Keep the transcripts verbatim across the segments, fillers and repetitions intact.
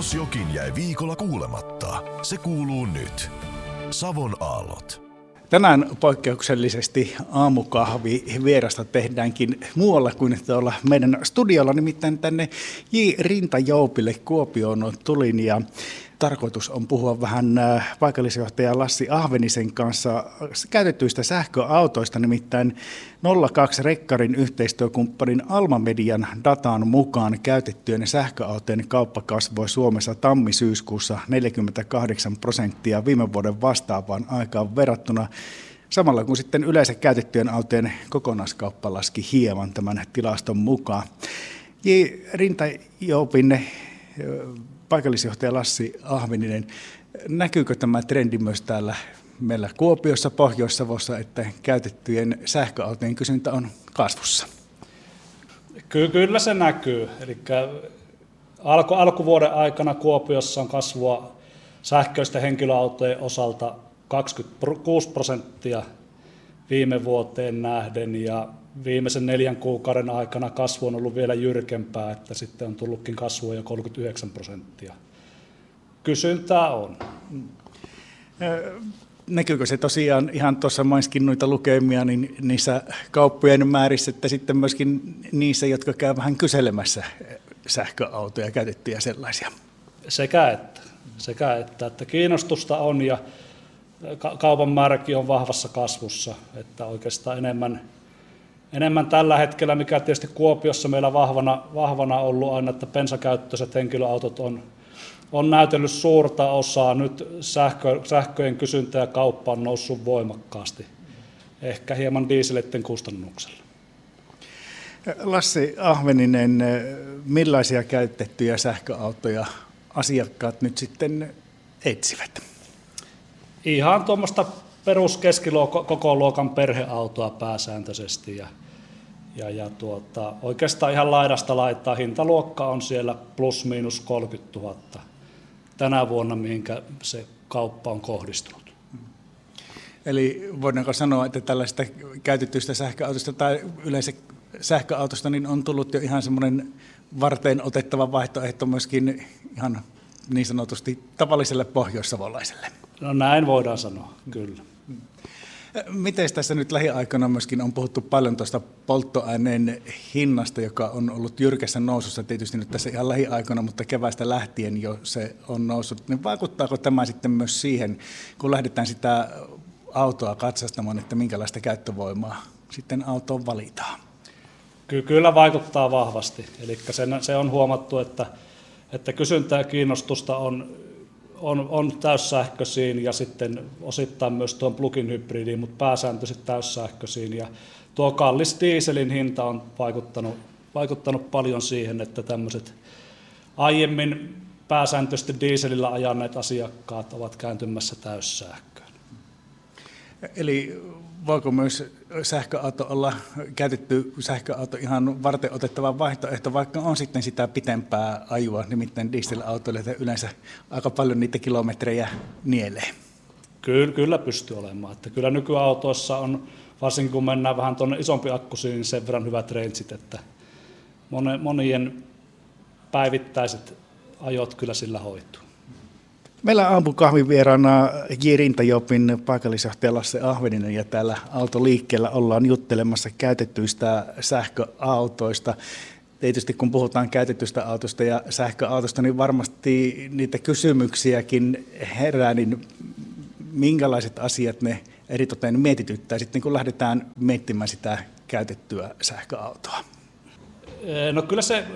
Jos jokin jäi viikolla kuulematta, se kuuluu nyt. Savon aallot. Tänään poikkeuksellisesti aamukahvi vierasta tehdäänkin muualla kuin tuolla meidän studiolla, nimittäin tänne J. Rintajoupille Kuopioon tulin ja tarkoitus on puhua vähän paikallisjohtaja Lassi Ahvenisen kanssa käytetyistä sähköautoista, nimittäin nolla kaksi Rekkarin yhteistyökumppanin Alma Median datan mukaan käytettyjen sähköautojen kauppa kasvoi Suomessa tammi-syyskuussa neljäkymmentäkahdeksan prosenttia viime vuoden vastaavaan aikaan verrattuna, samalla kun sitten yleensä käytettyjen autojen kokonaiskauppa laski hieman tämän tilaston mukaan. J. Rintajoupin paikallisjohtaja Lassi Ahveninen, näkyykö tämä trendi myös täällä meillä Kuopiossa, Pohjois-Savossa, että käytettyjen sähköautojen kysyntä on kasvussa? Ky- kyllä se näkyy. Eli alku- alkuvuoden aikana Kuopiossa on kasvua sähköisten henkilöautojen osalta kaksikymmentäkuusi prosenttia viime vuoteen nähden, ja viimeisen neljän kuukauden aikana kasvu on ollut vielä jyrkempää, että sitten on tullutkin kasvua jo kolmekymmentäyhdeksän prosenttia. Kysyntää on. Näkyykö se tosiaan ihan tuossa mainitsin noita lukemia, niin niissä kauppojen määrissä, että sitten myöskin niissä, jotka käy vähän kyselemässä sähköautoja, käytettyjä sellaisia? Sekä että. Sekä että, että kiinnostusta on ja kaupan määräkin on vahvassa kasvussa, että oikeastaan enemmän Enemmän tällä hetkellä, mikä tietysti Kuopiossa meillä vahvana, vahvana ollut aina, että bensakäyttöiset henkilöautot on, on näytellyt suurta osaa. Nyt sähkö, sähköjen kysyntä ja kauppa on noussut voimakkaasti, ehkä hieman dieseleiden kustannuksella. Lassi Ahveninen, millaisia käytettyjä sähköautoja asiakkaat nyt sitten etsivät? Ihan tuommoista peruskeskikoko luokan perheautoa pääsääntöisesti ja, ja, ja tuota, oikeastaan ihan laidasta laittaa. Hintaluokka on siellä plus miinus kolmekymmentätuhatta tänä vuonna, mihinkä se kauppa on kohdistunut. Eli voidaanko sanoa, että tällaista käytetyistä sähköautosta tai yleensä sähköautosta niin on tullut jo ihan semmoinen varteen otettava vaihtoehto myöskin ihan niin sanotusti tavalliselle pohjoissavolaiselle? No näin voidaan sanoa, kyllä. Miten tässä nyt lähiaikoina myöskin on puhuttu paljon tuosta polttoaineen hinnasta, joka on ollut jyrkässä nousussa tietysti nyt tässä ihan lähiaikoina, mutta keväästä lähtien jo se on noussut. Niin vaikuttaako tämä sitten myös siihen, kun lähdetään sitä autoa katsastamaan, että minkälaista käyttövoimaa sitten autoon valitaan? Kyllä vaikuttaa vahvasti. Eli se on huomattu, että, että kysyntää ja kiinnostusta on On, on täyssähköisiin ja sitten osittain myös tuon plug-in hybridiin, mutta pääsääntöisesti täyssähköisiin. Ja tuo kallis dieselin hinta on vaikuttanut, vaikuttanut paljon siihen, että tämmöiset aiemmin pääsääntöisesti dieselillä ajaneet asiakkaat ovat kääntymässä täyssähköön. Eli voiko myös sähköauto olla käytetty sähköauto ihan varten otettava vaihtoehto, vaikka on sitten sitä pitempää ajua, nimittäin dieselautoille yleensä aika paljon niitä kilometrejä nielee? Kyllä, kyllä pystyy olemaan. Että kyllä nykyautoissa on, varsinkin kun mennään vähän tuonne isompi akkuisiin, niin sen verran hyvät rangeit, että monien päivittäiset ajot kyllä sillä hoituu. Meillä on aamukahvin vieraana J. Rintajoupin paikallisjohtaja Lassi Ahveninen ja täällä autoliikkeellä ollaan juttelemassa käytettyistä sähköautoista. Tietysti kun puhutaan käytetystä autosta ja sähköautosta, niin varmasti niitä kysymyksiäkin herää, niin minkälaiset asiat ne eritoten mietityttää sitten, kun lähdetään miettimään sitä käytettyä sähköautoa? No kyllä se,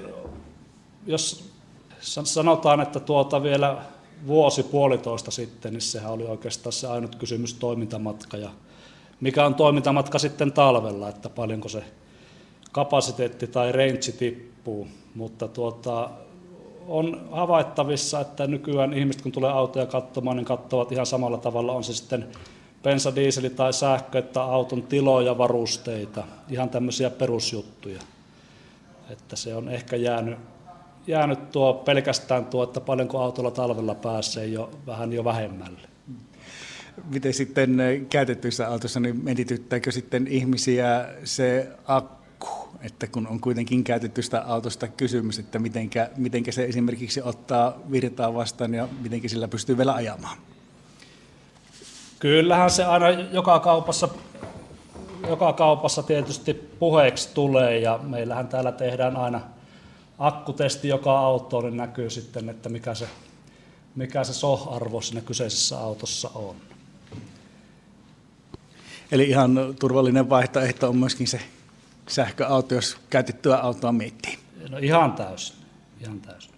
jos sanotaan, että tuota vielä vuosi puolitoista sitten, niin sehän oli oikeastaan se ainut kysymys toimintamatka. Ja mikä on toimintamatka sitten talvella, että paljonko se kapasiteetti tai range tippuu. Mutta tuota, on havaittavissa, että nykyään ihmiset kun tulee autoja katsomaan, niin katsovat ihan samalla tavalla, on se sitten bensa, dieseli tai sähkö, että auton tiloja, varusteita, ihan tämmöisiä perusjuttuja. Että se on ehkä jäänyt jäänyt tuo pelkästään tuo, että paljonko autolla talvella pääsee jo vähän jo vähemmälle. Miten sitten käytettyissä autossa, niin mietityttääkö sitten ihmisiä se jatkuu? Että kun on kuitenkin käytetystä autosta kysymys, että mitenkä, mitenkä se esimerkiksi ottaa virtaa vastaan ja mitenkä sillä pystyy vielä ajamaan? Kyllähän se aina joka kaupassa, joka kaupassa tietysti puheeksi tulee ja meillähän täällä tehdään aina akkutesti joka autoon, niin näkyy sitten, että mikä se, mikä se S O H-arvo siinä kyseisessä autossa on. Eli ihan turvallinen vaihtoehto on myöskin se sähköauto, jos käytettyä autoa miettii. No ihan täysin, ihan täysin.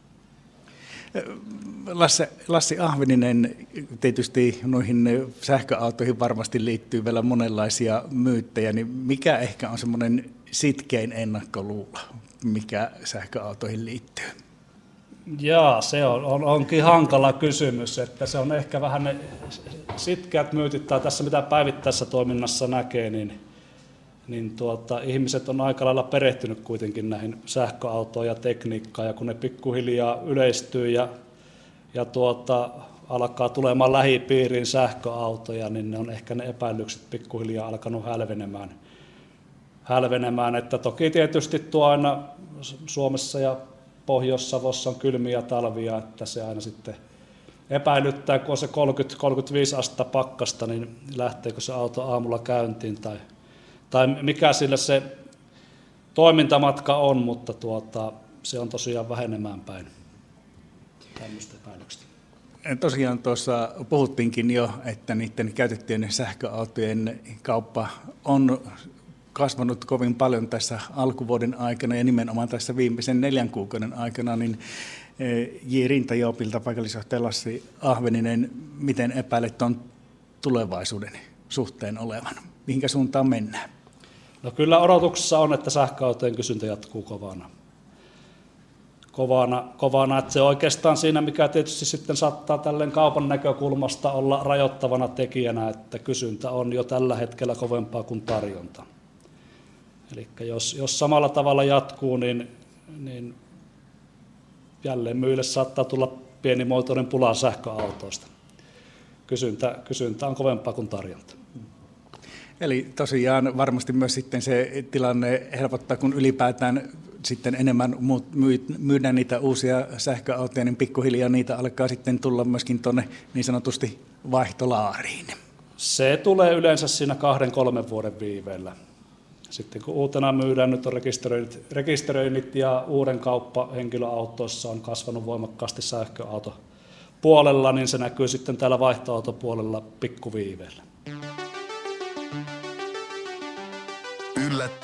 Lasse, Lassi Ahveninen, tietysti noihin sähköautoihin varmasti liittyy vielä monenlaisia myyttejä, niin mikä ehkä on semmoinen sitkein ennakkoluulo, mikä sähköautoihin liittyy? Jaa, se on, on, onkin hankala kysymys, että se on ehkä vähän ne sitkeät myytit, tai tässä mitä päivittäisessä toiminnassa näkee, niin, niin tuota, ihmiset on aika lailla perehtynyt kuitenkin näihin sähköautoihin ja tekniikkaan, ja kun ne pikkuhiljaa yleistyy ja, ja tuota, alkaa tulemaan lähipiiriin sähköautoja, niin ne on ehkä ne epäilykset pikkuhiljaa alkanut hälvenemään. hälvenemään. Että toki tietysti tuo aina Suomessa ja Pohjois-Savossa on kylmiä talvia, että se aina sitten epäilyttää, kun on se kolmekymmentä kolmekymmentäviisi astetta pakkasta, niin lähteekö se auto aamulla käyntiin tai, tai mikä sille se toimintamatka on, mutta tuota, se on tosiaan vähenemään päin tämmöistä epäilyksistä. Tosiaan tuossa puhuttiinkin jo, että niiden käytettyjen sähköautojen kauppa on kasvanut kovin paljon tässä alkuvuoden aikana ja nimenomaan tässä viimeisen neljän kuukauden aikana, niin J. Rintajoupilta paikallisjohtaja Lassi Ahveninen, miten epäilet tuon tulevaisuuden suhteen olevan? Mihinkä suuntaan mennään? No kyllä odotuksessa on, että sähköautojen kysyntä jatkuu kovana. Kovana, kovana, että se oikeastaan siinä, mikä tietysti sitten saattaa tälleen kaupan näkökulmasta olla rajoittavana tekijänä, että kysyntä on jo tällä hetkellä kovempaa kuin tarjonta. Eli jos, jos samalla tavalla jatkuu, niin, niin jälleen myyjille saattaa tulla pienimuotoinen pula sähköautoista. Kysyntä, kysyntä on kovempaa kuin tarjonta. Eli tosiaan varmasti myös sitten se tilanne helpottaa, kun ylipäätään sitten enemmän myydään niitä uusia sähköautoja, niin pikkuhiljaa niitä alkaa sitten tulla myöskin tuonne niin sanotusti vaihtolaariin. Se tulee yleensä siinä kahden, kolmen vuoden viiveellä. Sitten kun uutena myydään, nyt on rekisteröinnit, rekisteröinnit ja uuden kauppa henkilöautoissa on kasvanut voimakkaasti sähköauto puolella, niin se näkyy sitten täällä vaihtoautopuolella pikkuviiveellä.